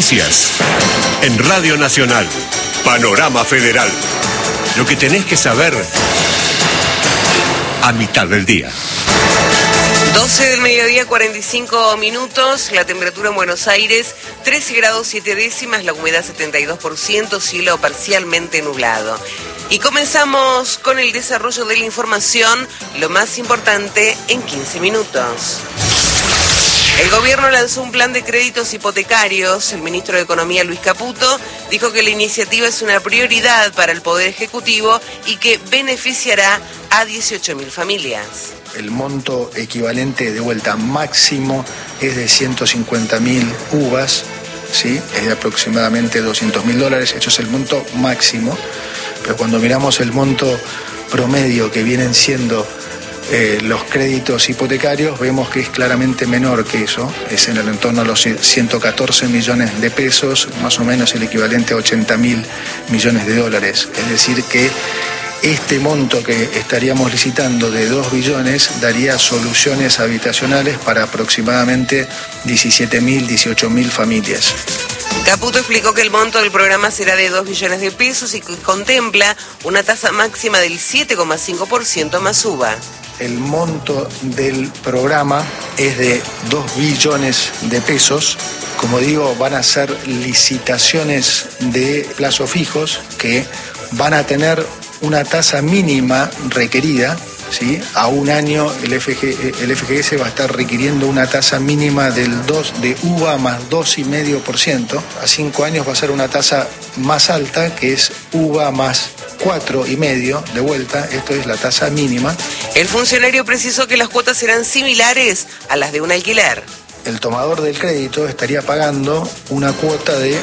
Noticias. En Radio Nacional. Panorama Federal. Lo que tenés que saber a mitad del día. 12 del mediodía, 45 minutos, la temperatura en Buenos Aires, 13 grados 7 décimas, la humedad 72%, cielo parcialmente nublado. Y comenzamos con el desarrollo de la información, lo más importante en 15 minutos. El gobierno lanzó un plan de créditos hipotecarios. El ministro de Economía, Luis Caputo, dijo que la iniciativa es una prioridad para el Poder Ejecutivo y que beneficiará a 18.000 familias. El monto equivalente de vuelta máximo es de 150.000 UVAs, ¿sí? Es de aproximadamente $200.000, eso es el monto máximo, pero cuando miramos el monto promedio que vienen siendo los créditos hipotecarios, vemos que es claramente menor que eso, es en el entorno de los 114 millones de pesos, más o menos el equivalente a 80.000 millones de dólares, es decir que este monto que estaríamos licitando de 2 billones daría soluciones habitacionales para aproximadamente 17.000, 18.000 familias. Caputo explicó que el monto del programa será de 2 billones de pesos y que contempla una tasa máxima del 7,5% más UVA. El monto del programa es de 2 billones de pesos. Como digo, van a ser licitaciones de plazos fijos que van a tener una tasa mínima requerida, ¿sí? A un año el FGS va a estar requiriendo una tasa mínima del 2 de UVA más 2,5%. A 5 años va a ser una tasa más alta, que es UVA más 4,5%, de vuelta, esto es la tasa mínima. El funcionario precisó que las cuotas serán similares a las de un alquiler. El tomador del crédito estaría pagando una cuota de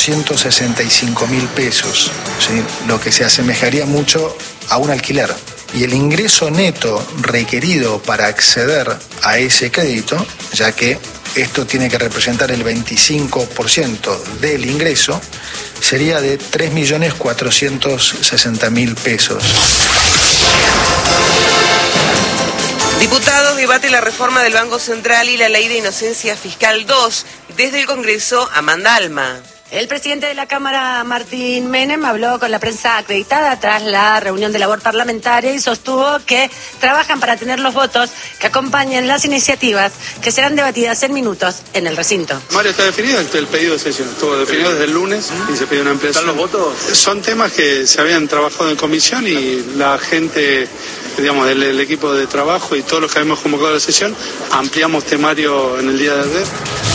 865.000 pesos, ¿sí? Lo que se asemejaría mucho a un alquiler. Y el ingreso neto requerido para acceder a ese crédito, ya que esto tiene que representar el 25% del ingreso, sería de 3.460.000 pesos. Diputados debate la reforma del Banco Central y la Ley de Inocencia Fiscal 2. Desde el Congreso, Amanda Alma. El presidente de la Cámara, Martín Menem, habló con la prensa acreditada tras la reunión de labor parlamentaria y sostuvo que trabajan para tener los votos que acompañen las iniciativas que serán debatidas en minutos en el recinto. Mario, está definido el pedido de sesión, estuvo definido desde el lunes y se pidió una ampliación. ¿Están los votos? Son temas que se habían trabajado en comisión y la gente, digamos, del equipo de trabajo y todos los que habíamos convocado a la sesión, ampliamos temario en el día de ayer.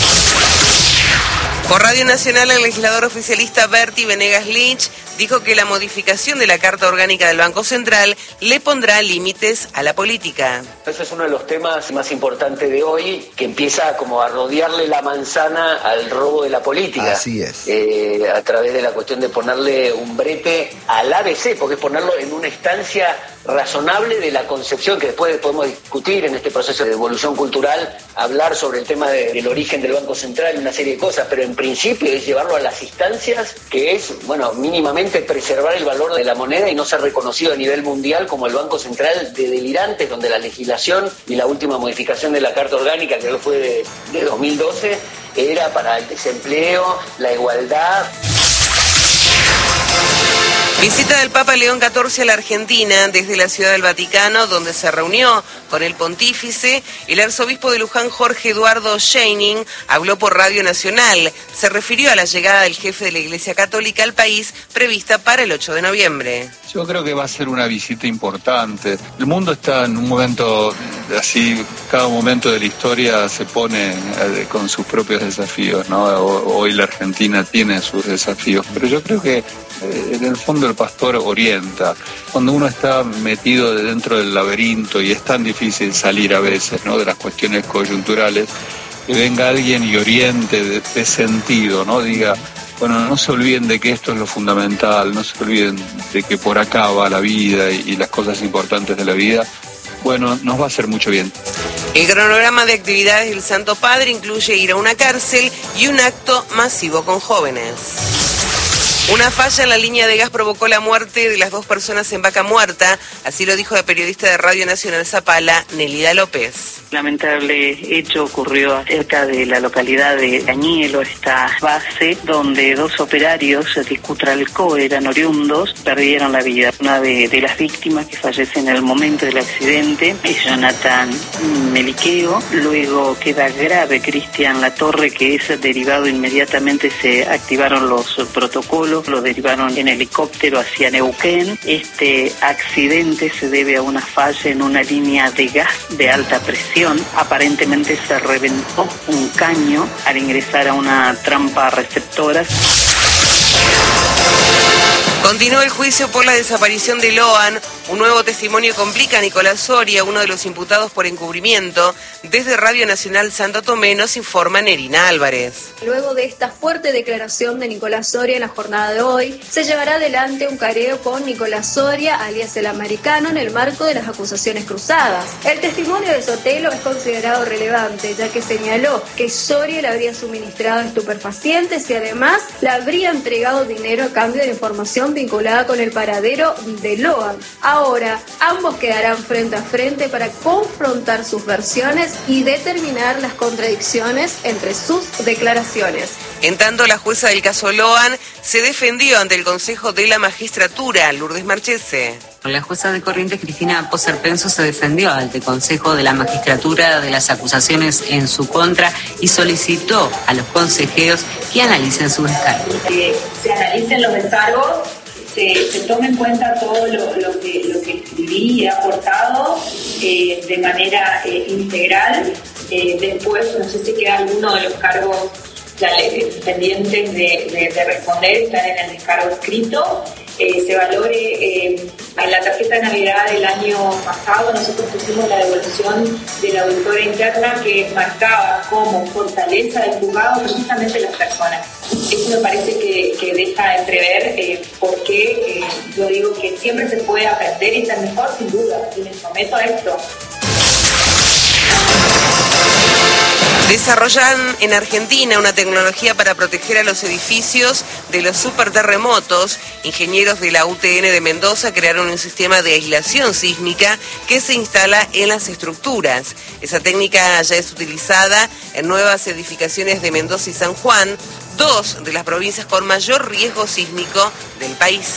Por Radio Nacional, el legislador oficialista Berti Venegas Lynch dijo que la modificación de la Carta Orgánica del Banco Central le pondrá límites a la política. Ese es uno de los temas más importantes de hoy, que empieza como a rodearle la manzana al robo de la política. Así es. A través de la cuestión de ponerle un brete al ABC, porque es ponerlo en una instancia razonable de la concepción que después podemos discutir en este proceso de evolución cultural, hablar sobre el tema del origen del Banco Central y una serie de cosas, pero en principio es llevarlo a las instancias que es, bueno, mínimamente preservar el valor de la moneda y no ser reconocido a nivel mundial como el Banco Central de delirantes, donde la legislación y la última modificación de la Carta Orgánica, que fue de 2012, era para el desempleo, la igualdad. Visita del Papa León XIV a la Argentina desde la Ciudad del Vaticano, donde se reunió con el pontífice. El arzobispo de Luján, Jorge Eduardo Scheining, habló por Radio Nacional. Se refirió a la llegada del jefe de la Iglesia Católica al país, prevista para el 8 de noviembre. Yo creo que va a ser una visita importante. El mundo está en un momento así, cada momento de la historia se pone con sus propios desafíos, ¿no? Hoy la Argentina tiene sus desafíos, pero yo creo que en el fondo el pastor orienta. Cuando uno está metido dentro del laberinto y es tan difícil salir a veces, ¿no?, de las cuestiones coyunturales, que venga alguien y oriente de sentido, ¿no? Diga, bueno, no se olviden de que esto es lo fundamental, no se olviden de que por acá va la vida y las cosas importantes de la vida. Bueno, nos va a hacer mucho bien. El cronograma de actividades del Santo Padre incluye ir a una cárcel y un acto masivo con jóvenes. Una falla en la línea de gas provocó la muerte de las 2 personas en Vaca Muerta, así lo dijo la periodista de Radio Nacional Zapala, Nelida López. Lamentable hecho ocurrió cerca de la localidad de Cañelo, esta base donde 2 operarios de Cutralcó eran oriundos, perdieron la vida. Una de las víctimas que fallece en el momento del accidente es Jonathan Meliqueo, luego queda grave Cristian Latorre, que es derivado inmediatamente, se activaron los protocolos, lo derivaron en helicóptero hacia Neuquén. Este accidente se debe a una falla en una línea de gas de alta presión. Aparentemente se reventó un caño al ingresar a una trampa receptora. Continúa el juicio por la desaparición de Loan. Un nuevo testimonio complica a Nicolás Soria, uno de los imputados por encubrimiento. Desde Radio Nacional Santo Tomé nos informa Nerina Álvarez. Luego de esta fuerte declaración de Nicolás Soria en la jornada de hoy, se llevará adelante un careo con Nicolás Soria, alias el americano, en el marco de las acusaciones cruzadas. El testimonio de Sotelo es considerado relevante, ya que señaló que Soria le habría suministrado estupefacientes y además le habría entregado dinero a cambio de información vinculada con el paradero de Loan. Ahora, ambos quedarán frente a frente para confrontar sus versiones y determinar las contradicciones entre sus declaraciones. En tanto, la jueza del caso Loan se defendió ante el Consejo de la Magistratura, Lourdes Marchese. La jueza de Corrientes, Cristina Poser Penso, se defendió ante el Consejo de la Magistratura de las acusaciones en su contra y solicitó a los consejeros que analicen sus descargos. Que se analicen los descargos, se tome en cuenta todo lo que escribí y he aportado de manera integral. Después, no sé si queda alguno de los cargos pendientes de responder, están en el descargo escrito. Se valore en la tarjeta de Navidad del año pasado, nosotros pusimos la devolución de la auditora interna que marcaba como fortaleza del juzgado precisamente las personas. Eso me parece que deja entrever por qué yo digo que siempre se puede aprender y estar mejor, sin duda, y me someto a esto. Desarrollan en Argentina una tecnología para proteger a los edificios de los superterremotos. Ingenieros de la UTN de Mendoza crearon un sistema de aislación sísmica que se instala en las estructuras. Esa técnica ya es utilizada en nuevas edificaciones de Mendoza y San Juan, 2 de las provincias con mayor riesgo sísmico del país.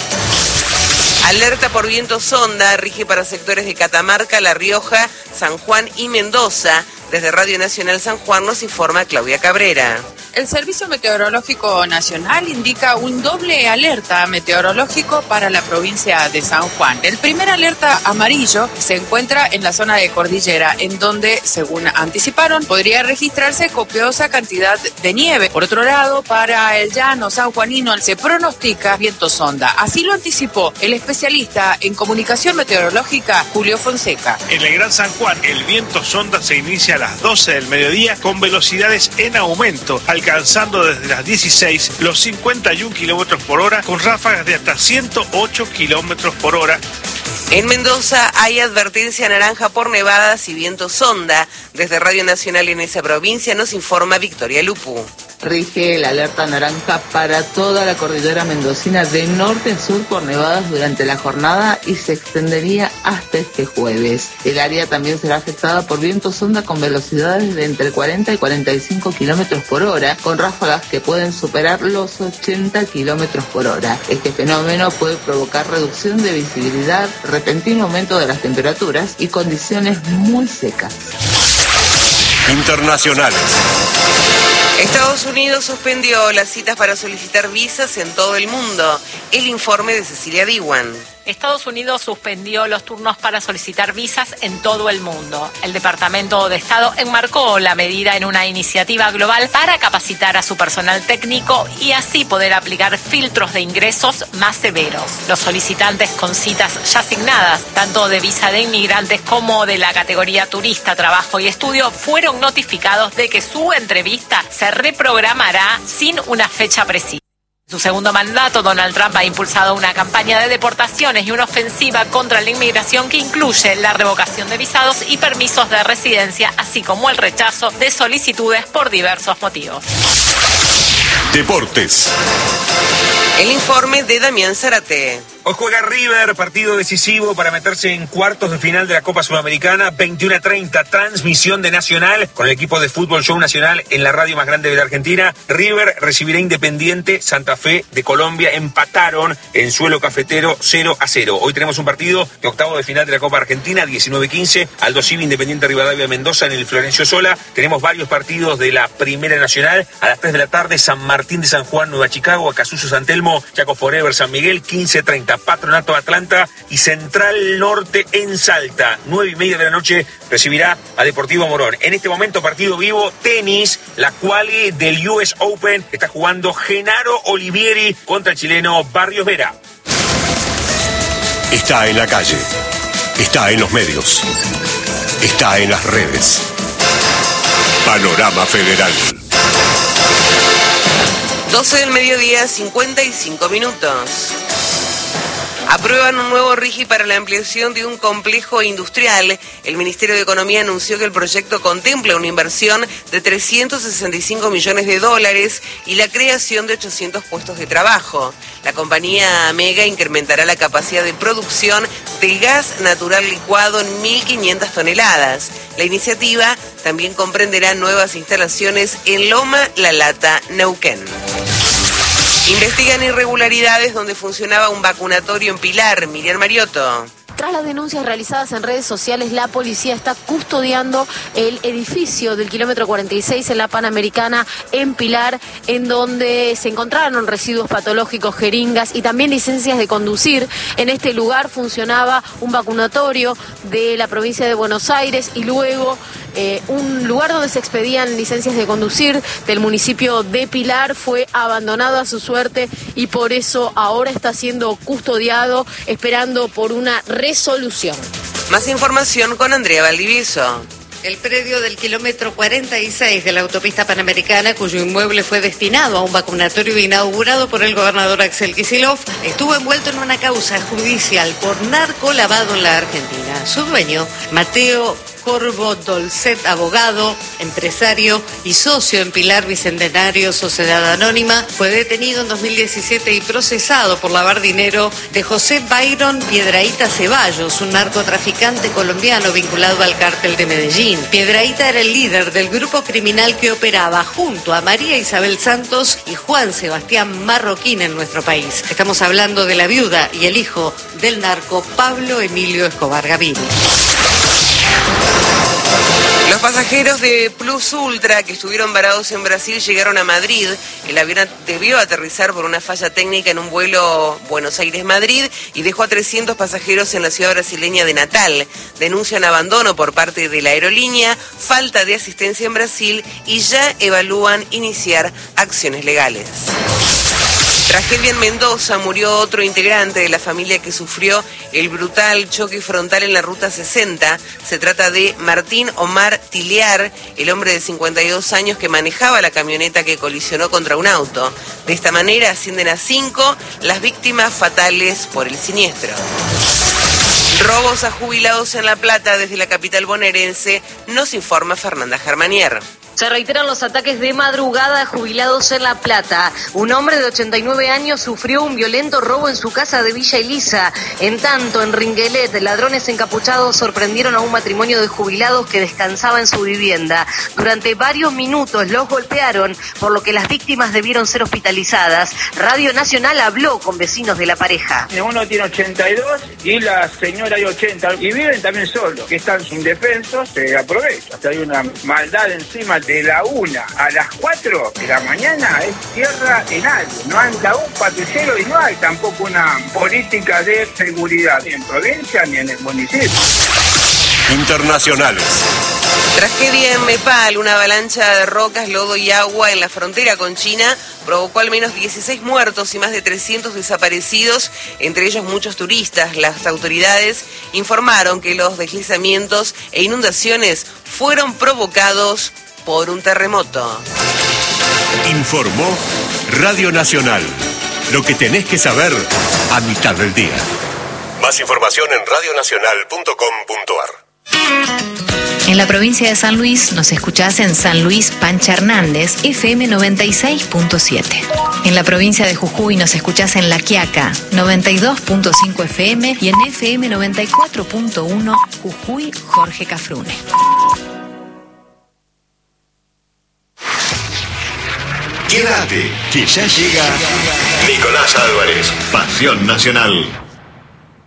Alerta por viento sonda rige para sectores de Catamarca, La Rioja, San Juan y Mendoza. Desde Radio Nacional San Juan nos informa Claudia Cabrera. El Servicio Meteorológico Nacional indica un doble alerta meteorológico para la provincia de San Juan. El primer alerta amarillo se encuentra en la zona de Cordillera, en donde, según anticiparon, podría registrarse copiosa cantidad de nieve. Por otro lado, para el llano sanjuanino se pronostica viento sonda. Así lo anticipó el especialista en comunicación meteorológica, Julio Fonseca. En el Gran San Juan, el viento sonda se inicia a las 12 del mediodía con velocidades en aumento, alcanzando desde las 16 los 51 kilómetros por hora con ráfagas de hasta 108 kilómetros por hora. En Mendoza hay advertencia naranja por nevadas y viento sonda. Desde Radio Nacional en esa provincia nos informa Victoria Lupu. Rige la alerta naranja para toda la cordillera mendocina de norte a sur por nevadas durante la jornada y se extendería hasta este jueves. El área también será afectada por viento sonda con velocidades de entre 40 y 45 kilómetros por hora, con ráfagas que pueden superar los 80 kilómetros por hora. Este fenómeno puede provocar reducción de visibilidad, repentino aumento de las temperaturas y condiciones muy secas. Internacionales. Estados Unidos suspendió las citas para solicitar visas en todo el mundo. El informe de Cecilia Diwan. Estados Unidos suspendió los turnos para solicitar visas en todo el mundo. El Departamento de Estado enmarcó la medida en una iniciativa global para capacitar a su personal técnico y así poder aplicar filtros de ingresos más severos. Los solicitantes con citas ya asignadas, tanto de visa de inmigrantes como de la categoría turista, trabajo y estudio, fueron notificados de que su entrevista se reprogramará sin una fecha precisa. En su segundo mandato, Donald Trump ha impulsado una campaña de deportaciones y una ofensiva contra la inmigración que incluye la revocación de visados y permisos de residencia, así como el rechazo de solicitudes por diversos motivos. Deportes. El informe de Damián Zárate. Hoy juega River, partido decisivo para meterse en cuartos de final de la Copa Sudamericana, 21:30, transmisión de Nacional con el equipo de Fútbol Show Nacional en la radio más grande de la Argentina. River recibirá Independiente Santa Fe de Colombia, empataron en suelo cafetero 0-0. Hoy tenemos un partido de octavo de final de la Copa Argentina, 19:15, Aldo Civi, Independiente Rivadavia Mendoza en el Florencio Sola. Tenemos varios partidos de la Primera Nacional, a las 3 de la tarde, San Martín de San Juan, Nueva Chicago, Acasuso San Telmo, Chaco Forever, San Miguel, 15:30. Patronato Atlanta y Central Norte en Salta. 9:30 de la noche recibirá a Deportivo Morón. En este momento, partido vivo, tenis, la quali del US Open. Está jugando Genaro Olivieri contra el chileno Barrios Vera. Está en la calle, está en los medios, está en las redes. Panorama Federal. 12 del mediodía, 55 minutos. Aprueban un nuevo RIGI para la ampliación de un complejo industrial. El Ministerio de Economía anunció que el proyecto contempla una inversión de $365 millones y la creación de 800 puestos de trabajo. La compañía Mega incrementará la capacidad de producción de gas natural licuado en 1.500 toneladas. La iniciativa también comprenderá nuevas instalaciones en Loma La Lata, Neuquén. Investigan irregularidades donde funcionaba un vacunatorio en Pilar. Miriam Mariotto. Tras las denuncias realizadas en redes sociales, la policía está custodiando el edificio del kilómetro 46 en la Panamericana en Pilar, en donde se encontraron residuos patológicos, jeringas y también licencias de conducir. En este lugar funcionaba un vacunatorio de la provincia de Buenos Aires y luego un lugar donde se expedían licencias de conducir del municipio de Pilar fue abandonado a su suerte y por eso ahora está siendo custodiado, esperando por una resolución. Más información con Andrea Valdivieso. El predio del kilómetro 46 de la autopista Panamericana, cuyo inmueble fue destinado a un vacunatorio inaugurado por el gobernador Axel Kicillof, estuvo envuelto en una causa judicial por narcolavado en la Argentina. Su dueño, Mateo Corvo Dolcet, abogado, empresario y socio en Pilar Bicentenario Sociedad Anónima, fue detenido en 2017 y procesado por lavar dinero de José Byron Piedrahíta Ceballos, un narcotraficante colombiano vinculado al cártel de Medellín. Piedrahíta era el líder del grupo criminal que operaba junto a María Isabel Santos y Juan Sebastián Marroquín en nuestro país. Estamos hablando de la viuda y el hijo del narco Pablo Emilio Escobar Gaviria. Los pasajeros de Plus Ultra que estuvieron varados en Brasil llegaron a Madrid. El avión debió aterrizar por una falla técnica en un vuelo Buenos Aires-Madrid y dejó a 300 pasajeros en la ciudad brasileña de Natal. Denuncian abandono por parte de la aerolínea, falta de asistencia en Brasil y ya evalúan iniciar acciones legales. Tragedia en Mendoza, murió otro integrante de la familia que sufrió el brutal choque frontal en la Ruta 60. Se trata de Martín Omar Tilear, el hombre de 52 años que manejaba la camioneta que colisionó contra un auto. De esta manera ascienden a 5 las víctimas fatales por el siniestro. Robos a jubilados en La Plata desde la capital bonaerense, nos informa Fernanda Germanier. Se reiteran los ataques de madrugada a jubilados en La Plata. Un hombre de 89 años sufrió un violento robo en su casa de Villa Elisa. En tanto, en Ringuelet, ladrones encapuchados sorprendieron a un matrimonio de jubilados que descansaba en su vivienda. Durante varios minutos los golpearon, por lo que las víctimas debieron ser hospitalizadas. Radio Nacional habló con vecinos de la pareja. Uno tiene 82 y la señora hay 80 y viven también solos, que están indefensos, se aprovechan. O sea, hay una maldad encima. De la 1 a las 4 de la mañana es tierra en algo. No anda un patrullero y no hay tampoco una política de seguridad ni en provincia ni en el municipio. Internacionales. Tragedia en Nepal, una avalancha de rocas, lodo y agua en la frontera con China provocó al menos 16 muertos y más de 300 desaparecidos, entre ellos muchos turistas. Las autoridades informaron que los deslizamientos e inundaciones fueron provocados por un terremoto. Informó Radio Nacional. Lo que tenés que saber a mitad del día. Más información en radionacional.com.ar. En la provincia de San Luis nos escuchás en San Luis Pancha Hernández, FM 96.7. En la provincia de Jujuy nos escuchás en La Quiaca, 92.5 FM y en FM 94.1 Jujuy Jorge Cafrune. Quédate, que ya llega Nicolás Álvarez, Pasión Nacional.